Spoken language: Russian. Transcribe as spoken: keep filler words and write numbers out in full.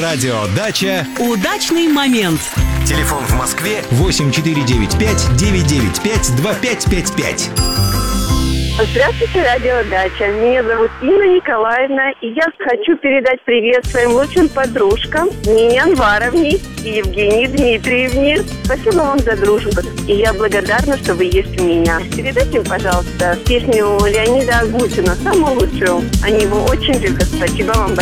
Радио «Дача». Удачный момент. Телефон в Москве восемь четыре девять пять девять девять пять два пять пять пять. Здравствуйте, радио «Дача». Меня зовут Инна Николаевна, и я хочу передать привет своим лучшим подружкам Нине Анваровне и Евгении Дмитриевне. Спасибо вам за дружбу, и я благодарна, что вы есть у меня. Передайте им, пожалуйста, песню Леонида Агутина, самую лучшую. Они его очень любят. Спасибо вам большое.